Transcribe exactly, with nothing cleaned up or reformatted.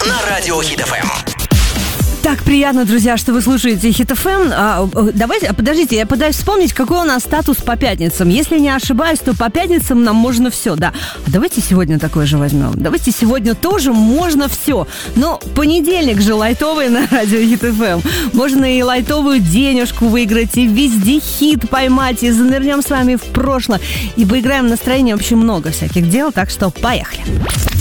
на радио Хит эф эм. Так приятно, друзья, что вы слушаете Хит эф эм. А, давайте, подождите, я пытаюсь вспомнить, какой у нас статус по пятницам. Если не ошибаюсь, то по пятницам нам можно все, да. Давайте сегодня такое же возьмем. Давайте сегодня тоже можно все. Но понедельник же лайтовый на радио Хит эф эм. Можно и лайтовую денежку выиграть, и везде хит поймать, и занырнем с вами в прошлое, и поиграем в настроение. Вообще много всяких дел, так что поехали.